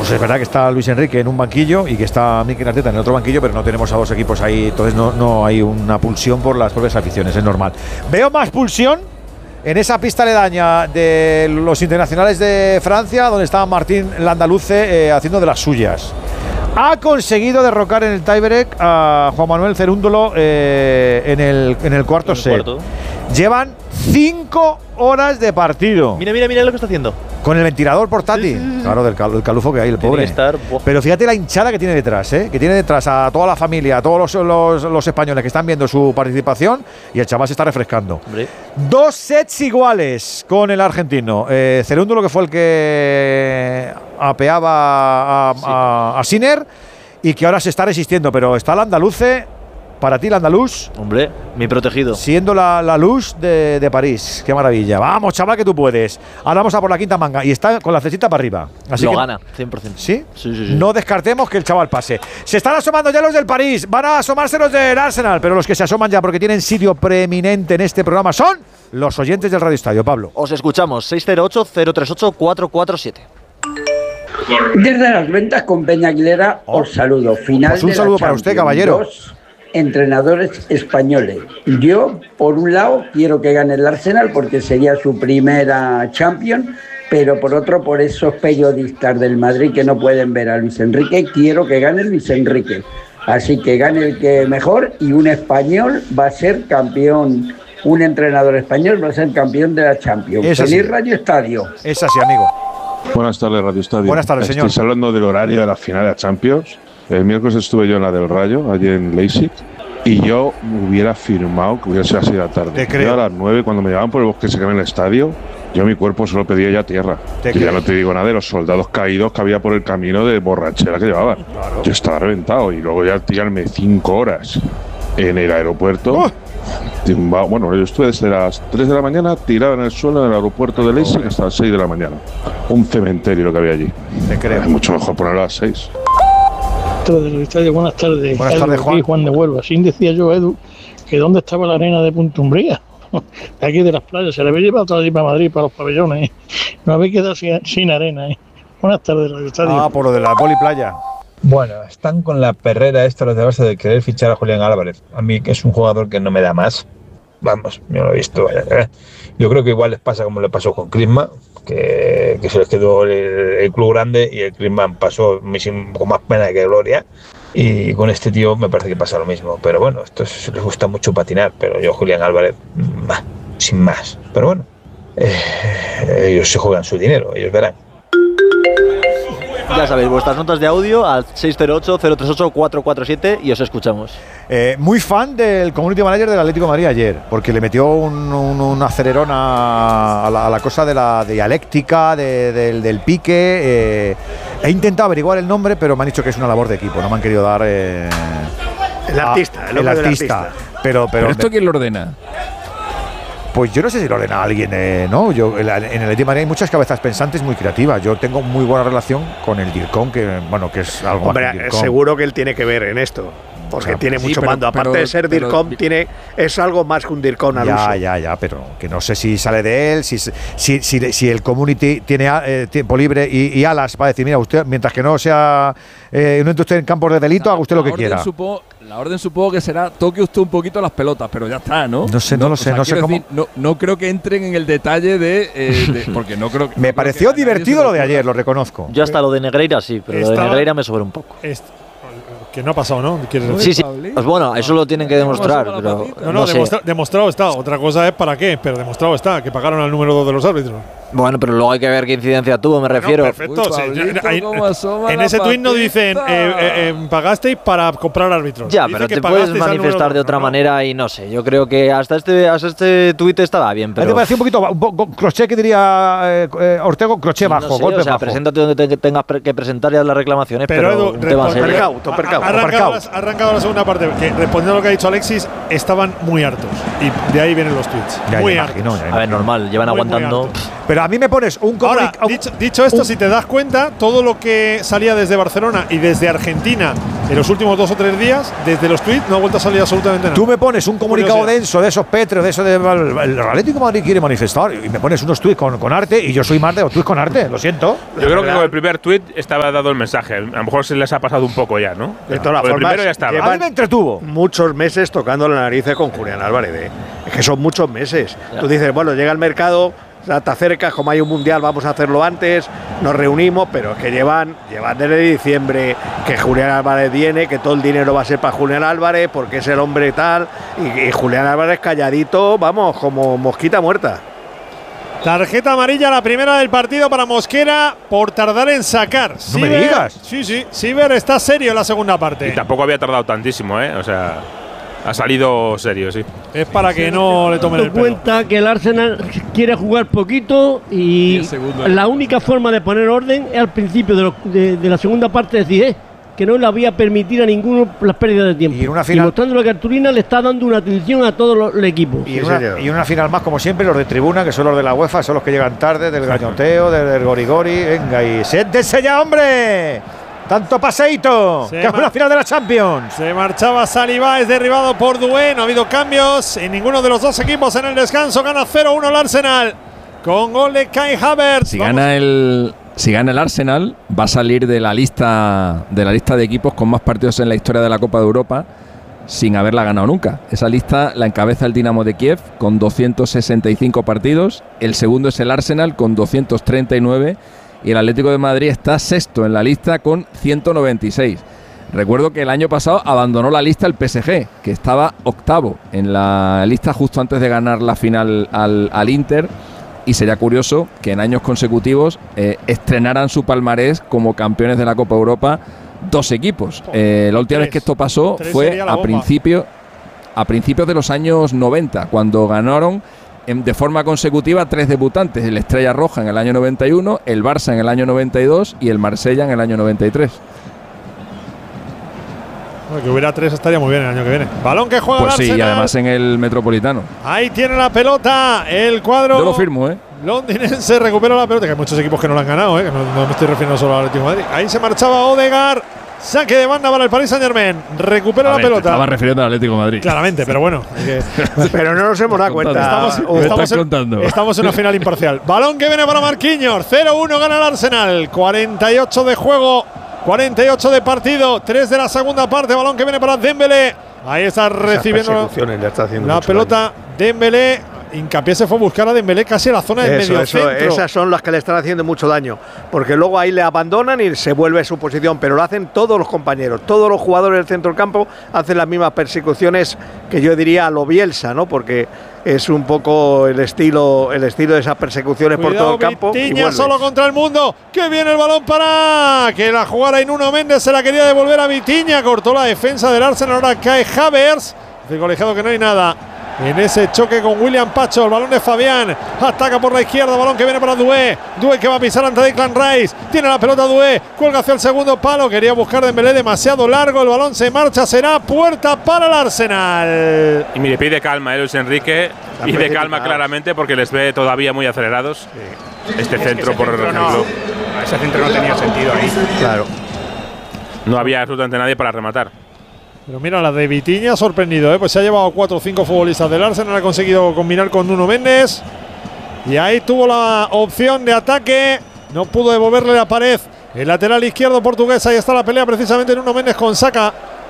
Pues es verdad que está Luis Enrique en un banquillo y que está Mikel Arteta en el otro banquillo, pero no tenemos a dos equipos ahí, entonces no hay una pulsión por las propias aficiones, es normal. Veo más pulsión en esa pista aledaña de los internacionales de Francia, donde estaba Martín Landaluce haciendo de las suyas. Ha conseguido derrocar en el tiebreak a Juan Manuel Cerúndolo en el cuarto set. Llevan 5 horas de partido. Mira lo que está haciendo. Con el ventilador portátil. Sí. Claro, del calufo que hay, el pobre. Pero fíjate la hinchada que tiene detrás, que tiene detrás a toda la familia, a todos los españoles que están viendo su participación, y el chaval se está refrescando. Hombre. 2 sets iguales con el argentino. Cerúndolo, que fue el que apeaba a Sinner, y que ahora se está resistiendo, pero está el andaluce. Para ti, el andaluz. Hombre, mi protegido. Siendo la luz de París. Qué maravilla. Vamos, chaval, que tú puedes. Ahora vamos a por la quinta manga. Y está con la flechita para arriba. Así lo que gana, 100%. ¿Sí? Sí. No descartemos que el chaval pase. Se están asomando ya los del París. Van a asomarse los del Arsenal. Pero los que se asoman ya porque tienen sitio preeminente en este programa son los oyentes del Radio Estadio. Pablo. Os escuchamos. 608-038-447. Desde las ventas con Peña Aguilera os saludo. Final pues un saludo para usted, caballero. 2 entrenadores españoles. Yo, por un lado, quiero que gane el Arsenal porque sería su primera Champions, pero por otro, por esos periodistas del Madrid que no pueden ver a Luis Enrique, quiero que gane Luis Enrique. Así que gane el que mejor, y un español va a ser campeón, un entrenador español va a ser campeón de la Champions. Feliz Radio Estadio. Es así, amigo. Buenas tardes, Radio Estadio. Buenas tardes, señor. Estáis hablando del horario de la final de la Champions. El miércoles estuve yo en la del Rayo, allí en Leipzig, y yo hubiera firmado que hubiera sido así de la tarde. Yo a las 9, cuando me llevaban por el bosque, se quedaba en el estadio, yo mi cuerpo solo pedía ya tierra. Y ya no te digo nada de los soldados caídos que había por el camino de borrachera que llevaban. Claro. Yo estaba reventado, y luego ya tirarme 5 horas en el aeropuerto. Bueno, yo estuve desde las 3 de la mañana tirado en el suelo en el aeropuerto de Leipzig hasta las 6 de la mañana. Un cementerio lo que había allí. Te creo. Es mucho mejor ponerlo a las 6. Buenas tardes. Buenas tardes, Juan. Juan de Huelva. Así decía yo, Edu, que dónde estaba la arena de Punta Umbría. Aquí de las playas. Se la había llevado toda allí para Madrid, para los pabellones. No había quedado sin arena. Buenas tardes, Radio Estadio. Por lo de la poliplaya. Bueno, están con la perrera esta los de Barça de querer fichar a Julián Álvarez. A mí, que es un jugador que no me da más. Vamos, yo lo he visto. Yo creo que igual les pasa como le pasó con Griezmann, que se les quedó el club grande y el Griezmann pasó con más pena que gloria. Y con este tío me parece que pasa lo mismo. Pero bueno, estos les gusta mucho patinar, pero yo, Julián Álvarez, sin más. Pero bueno, ellos se juegan su dinero, ellos verán. Ya sabéis, vuestras notas de audio al 608-038-447 y os escuchamos. Muy fan del community manager del Atlético de Madrid ayer, porque le metió un acelerón a la cosa de la dialéctica, del pique. He intentado averiguar el nombre, pero me han dicho que es una labor de equipo, no me han querido dar… el artista. Pero ¿esto quién lo ordena? Pues yo no sé si lo ordena alguien, ¿no? En el Atlético de Madrid hay muchas cabezas pensantes muy creativas. Yo tengo muy buena relación con el DIRCOM, que es algo más que el DIRCOM. Seguro que él tiene que ver en esto, porque tiene mucho mando. Aparte de ser DIRCOM, es algo más que un DIRCOM al uso. Ya, pero que no sé si sale de él, si el community tiene tiempo libre y alas para decir, mira, usted, mientras que no sea no entre usted en campos de delito, haga usted lo que quiera. La orden supongo que será toque usted un poquito las pelotas, pero ya está, ¿no? No sé cómo. No creo que entren en el detalle porque no creo que… Me pareció divertido lo de ayer, lo reconozco. Yo hasta lo de Negreira sí, pero lo de Negreira me sobra un poco. Que no ha pasado, ¿no? Sí. Pues bueno, eso lo tienen que demostrar. Pero no, demostrado está. Otra cosa es para qué, pero demostrado está, que pagaron al número 2 de los árbitros. Bueno, pero luego hay que ver qué incidencia tuvo, me refiero. Perfecto. En ese tuit no dicen pagasteis para comprar árbitros. Ya, pero te puedes manifestar de otra manera y no sé. Yo creo que hasta este tuit estaba bien. Pero me pareció un poquito crochet, que diría Ortego, crochet bajo, golpe bajo. Preséntate donde tengas que presentar ya las reclamaciones, pero un tema serio. Ha arrancado la segunda parte, que respondiendo a lo que ha dicho Alexis, estaban muy hartos. Y de ahí vienen los tweets. Muy hartos. A ver, normal, llevan aguantando. Pero a mí me pones un Ahora, dicho esto, si te das cuenta, todo lo que salía desde Barcelona y desde Argentina en los últimos 2 o 3 días, desde los tweets, no ha vuelto a salir absolutamente nada. Tú me pones un comunicado denso de esos Petros, de eso de el Atlético de Madrid quiere manifestar, y me pones unos tweets con arte, y yo soy más de los tweets con arte, lo siento. Yo creo que con el primer tweet estaba dado el mensaje. A lo mejor se les ha pasado un poco ya, ¿no? De todas formas, el primero ya estaba. A mí me entretuvo. Muchos meses tocando la nariz con Julián Álvarez. Es que son muchos meses. Ya. Tú dices, bueno, llega el mercado, te acercas, como hay un mundial, vamos a hacerlo antes, nos reunimos, pero es que llevan desde diciembre que Julián Álvarez viene, que todo el dinero va a ser para Julián Álvarez, porque es el hombre tal, y Julián Álvarez calladito, vamos, como mosquita muerta. Tarjeta amarilla, la primera del partido para Mosquera por tardar en sacar. No me digas. Sí, Siever está serio en la segunda parte. Y tampoco había tardado tantísimo, ¿eh? O sea, ha salido serio, sí. Es para que no le tomen el pelo. Cuenta que el Arsenal quiere jugar poquito y la única forma de poner orden es al principio de la segunda parte, decir, que no le había permitido a ninguno las pérdidas de tiempo. Y mostrando que Arturina le está dando una atención a todo el equipo. Y una final más, como siempre, los de tribuna, que son los de la UEFA, son los que llegan tarde, del gañoteo, del gorigori. Venga, y siéntese ya, hombre. Tanto paseíto, que es una final de la Champions. Se marchaba Saliba, es derribado por Doué. No ha habido cambios en ninguno de los dos equipos en el descanso. Gana 0-1 el Arsenal con gol de Kai Havertz. Si gana el Arsenal, va a salir de la lista de equipos con más partidos en la historia de la Copa de Europa sin haberla ganado nunca. Esa lista la encabeza el Dinamo de Kiev con 265 partidos. El segundo es el Arsenal con 239. Y el Atlético de Madrid está sexto en la lista con 196. Recuerdo que el año pasado abandonó la lista el PSG, que estaba octavo en la lista justo antes de ganar la final al Inter. Y sería curioso que en años consecutivos estrenaran su palmarés como campeones de la Copa Europa 2 equipos. La última vez que esto pasó fue a principios de los años 90, cuando ganaron de forma consecutiva 3 debutantes: el Estrella Roja en el año 91, el Barça en el año 92 y el Marsella en el año 93. Bueno, que hubiera 3 estaría muy bien el año que viene. Balón que juega pues el Arsenal. Sí, y además en el Metropolitano. Ahí tiene la pelota el cuadro. Yo lo firmo, londinense recupera la pelota, que hay muchos equipos que no la han ganado, que no me estoy refiriendo solo al Atlético de Madrid. Ahí se marchaba Odegaard. Saque de banda para el Paris Saint-Germain. Recupera la pelota. Estaba refiriendo al Atlético de Madrid. Claramente, pero bueno. Pero no nos hemos dado cuenta. Estamos en una final imparcial. Balón que viene para Marquinhos. 0-1 gana el Arsenal. 48 de juego. 48 de partido. 3 de la segunda parte. Balón que viene para Dembélé. Ahí está recibiendo la pelota. Dembélé. Hincapié se fue a buscar a Dembélé casi a la zona del medio centro. Esas son las que le están haciendo mucho daño, porque luego ahí le abandonan y se vuelve a su posición, pero lo hacen todos los compañeros, todos los jugadores del centro del campo hacen las mismas persecuciones que yo diría a lo Bielsa, ¿no? Porque es un poco el estilo de esas persecuciones. Cuidado, por todo el campo. Vitinha solo contra el mundo. Que viene el balón para que la jugara Nuno Méndez, se la quería devolver a Vitinha, cortó la defensa del Arsenal, ahora cae Havertz. El colegiado que no hay nada en ese choque con William Pacho. El balón de Fabián, ataca por la izquierda, balón que viene para Doué. Doué que va a pisar ante Declan Rice, tiene la pelota Doué, cuelga hacia el segundo palo, quería buscar Dembélé, demasiado largo, el balón se marcha, será puerta para el Arsenal. Y mire, pide calma Luis Enrique, pide calma claramente porque les ve todavía muy acelerados. Este centro, por ejemplo. Ese centro no tenía sentido ahí. Claro. No había absolutamente nadie para rematar. Pero mira, la de Vitinha, sorprendido, pues se ha llevado 4 o 5 futbolistas del Arsenal, ha conseguido combinar con Nuno Méndez. Y ahí tuvo la opción de ataque, no pudo devolverle la pared. El lateral izquierdo portugués, ahí está la pelea precisamente Nuno Méndez con Saka.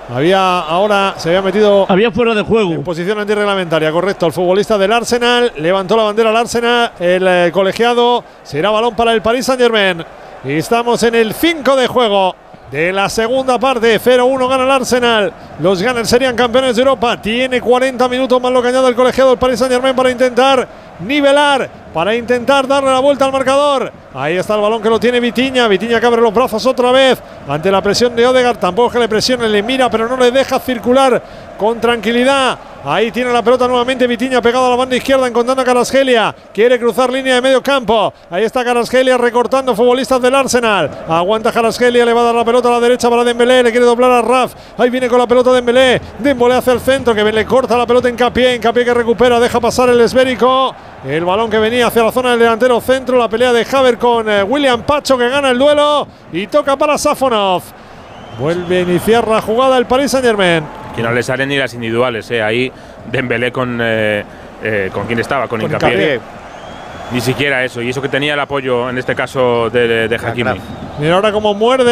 Se había metido. Había fuera de juego. En posición antirreglamentaria, correcto. El futbolista del Arsenal levantó la bandera al Arsenal, el colegiado. Será balón para el Paris Saint-Germain. Y estamos en el 5 de juego de la segunda parte. 0-1 gana el Arsenal. Los Gunners serían campeones de Europa. Tiene 40 minutos más lo que añade el colegiado del Paris Saint-Germain para intentar nivelar, para intentar darle la vuelta al marcador. Ahí está el balón que lo tiene Vitinha. Vitinha que abre los brazos otra vez ante la presión de Odegaard. Tampoco es que le presione, le mira, pero no le deja circular con tranquilidad. Ahí tiene la pelota nuevamente Vitinha pegado a la banda izquierda, encontrando a Kvaratskhelia. Quiere cruzar línea de medio campo. Ahí está Kvaratskhelia recortando futbolistas del Arsenal. Aguanta Kvaratskhelia, le va a dar la pelota a la derecha para Dembélé. Le quiere doblar a Raf. Ahí viene con la pelota Dembélé. Dembélé hacia el centro, que le corta la pelota Hincapié. Hincapié que recupera, deja pasar el esférico. El balón que venía hacia la zona del delantero centro. La pelea de Havertz con William Pacho, que gana el duelo y toca para Safonov. Vuelve a iniciar la jugada el Paris Saint-Germain. Que no le salen ni las individuales, ahí Dembélé con quién estaba, con Hincapié. Ni siquiera eso, y eso que tenía el apoyo en este caso de Hakimi. Mira ahora cómo muerde